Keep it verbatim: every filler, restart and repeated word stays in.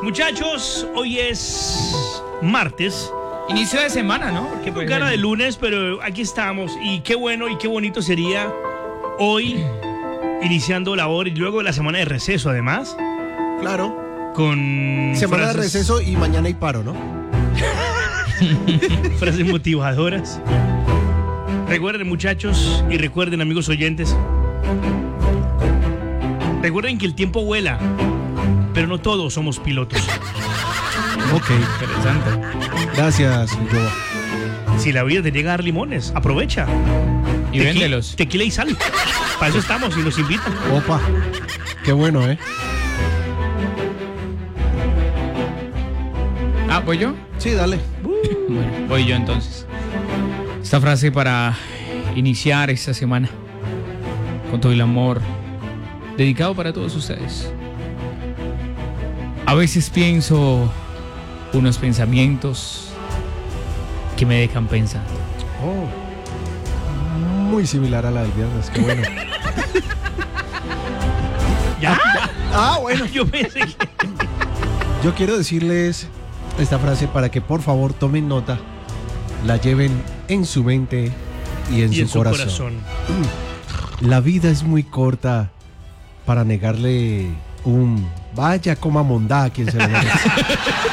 Muchachos, hoy es martes. Inicio de semana, ¿no? Qué pues, cara de lunes, pero aquí estamos. Y qué bueno y qué bonito sería hoy, iniciando labor y luego de la semana de receso, además. Claro. Con semana frases... de receso y mañana hay paro, ¿no? Frases motivadoras. Recuerden, muchachos, y recuerden, amigos oyentes, recuerden que el tiempo vuela, pero no todos somos pilotos. Ok, interesante. Gracias, yo. Si la vida te llega a dar limones, aprovecha. Y Tequi véndelos. Tequila y sal. Para eso estamos y nos invitan. Opa, qué bueno, ¿eh? Ah, ¿voy yo? Sí, dale. Bueno, voy yo entonces. Esta frase para iniciar esta semana con todo el amor dedicado para todos ustedes. A veces pienso unos pensamientos que me dejan pensando. Oh, muy similar a la del viernes, qué bueno. ¿Ya? Ah, bueno. Yo pensé que... Yo quiero decirles esta frase para que por favor tomen nota, la lleven en su mente y en, y su, en su corazón. corazón. La vida es muy corta para negarle un vaya coma mondá a quien se lo merece.